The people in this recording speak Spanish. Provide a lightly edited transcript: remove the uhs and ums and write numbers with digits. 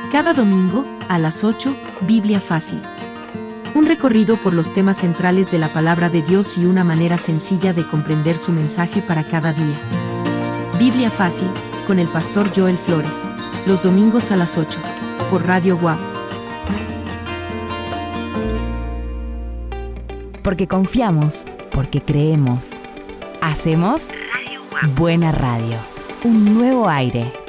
Cada domingo, a las 8, Biblia Fácil. Un recorrido por los temas centrales de la palabra de Dios y una manera sencilla de comprender su mensaje para cada día. Biblia Fácil, con el pastor Joel Flores. Los domingos a las 8, por Radio WAP. Porque confiamos, porque creemos. Hacemos Buena Radio. Un nuevo aire.